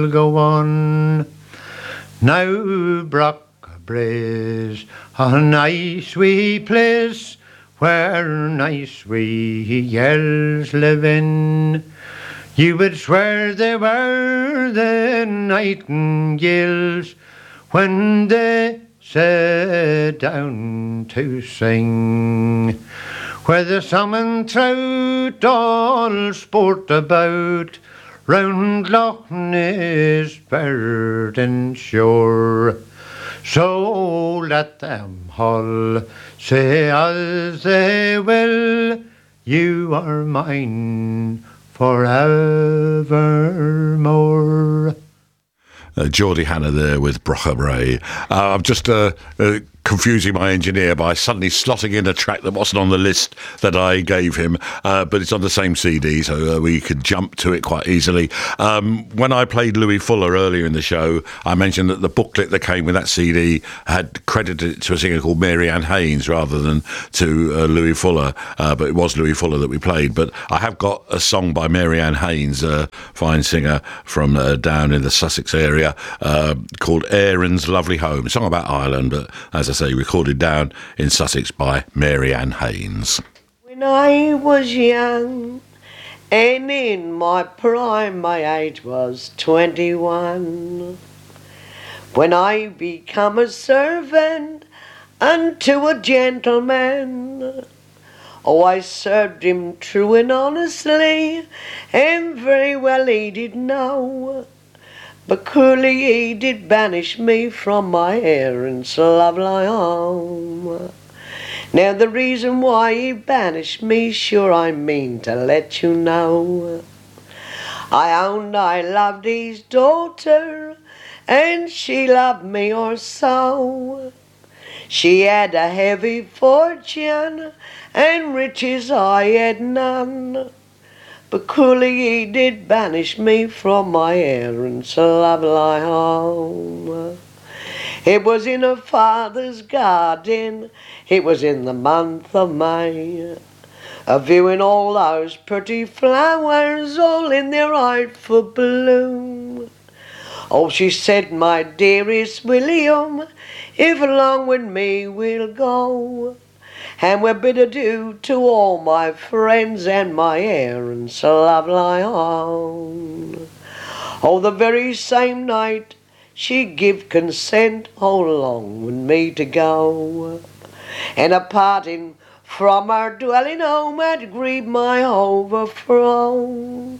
go on. Now Brockbridge, a nice wee place where nice wee girls live in. You would swear they were the nightingales when they sat down to sing, where the salmon trout all sport about round Loch Ness Burden shore. So let them all say as they will, you are mine forevermore. Geordie Hanna there with Brockbridge. I'm just confusing my engineer by suddenly slotting in a track that wasn't on the list that I gave him, but it's on the same CD, so we could jump to it quite easily. When I played Louis Fuller earlier in the show, I mentioned that the booklet that came with that CD had credited it to a singer called Mary Ann Haynes rather than to Louis Fuller, but it was Louis Fuller that we played. But I have got a song by Mary Ann Haynes, a fine singer from down in the Sussex area, called Erin's Lovely Home, a song about Ireland, but as I say, recorded down in Sussex by Mary Ann Haynes. When I was young and in my prime, my age was 21, when I become a servant unto a gentleman, oh, I served him true and honestly, and very well he did know. But cruelly he did banish me from my Erin's lovely home. Now the reason why he banished me, sure I mean to let you know. I owned I loved his daughter, and she loved me or so. She had a heavy fortune, and riches I had none. But cruelly he did banish me from my Erin's lovely home. It was in her father's garden, it was in the month of May, a viewing all those pretty flowers, all in their rightful bloom. Oh, she said, my dearest William, if along with me we'll go, and we'll bid adieu to all my friends and my Erin's lovely home. Oh, the very same night she give consent, oh, along with me to go, and a parting from her dwelling home had grieved my overthrow.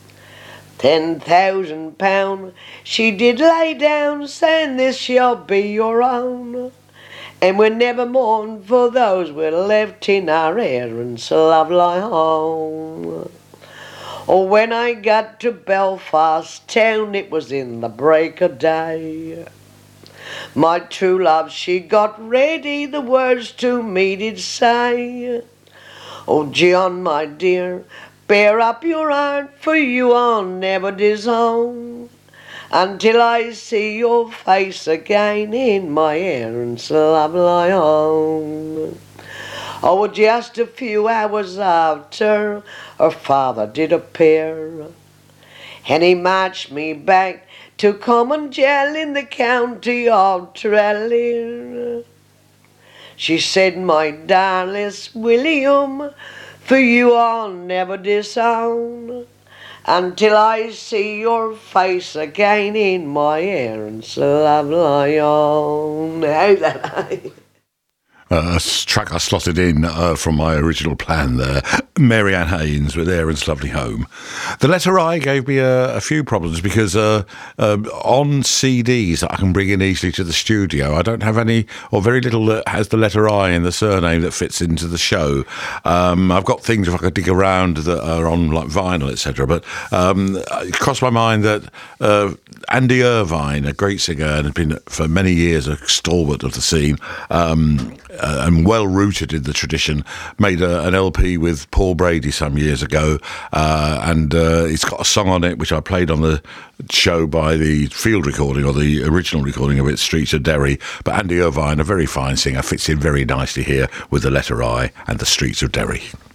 £10,000 she did lay down, saying this shall be your own, and we'll never mourn for those we left in our Erin's lovely home. Oh, when I got to Belfast town, it was in the break of day. My true love, she got ready, the words to me did say, oh, John, my dear, bear up your heart, for you I'll never disown, until I see your face again in my Erin's lovely home. Oh, just a few hours after, her father did appear, and he marched me back to common jail in the county of Tralee. She said, my darlest William, for you I'll never disown, until I see your face again in my Erin's lovely home. How's that? A track I slotted in from my original plan there, Mary Ann Haynes with Erin's Lovely Home. The letter I gave me a few problems because on CDs that I can bring in easily to the studio, I don't have any or very little that has the letter I in the surname that fits into the show. I've got things if I could dig around that are on like vinyl, etc. But it crossed my mind that Andy Irvine, a great singer and has been for many years a stalwart of the scene, and well rooted in the tradition, made an LP with Paul Brady some years ago, and it's got a song on it which I played on the show by the field recording or the original recording of it, Streets of Derry. But Andy Irvine, a very fine singer, fits in very nicely here with the letter I and the Streets of Derry.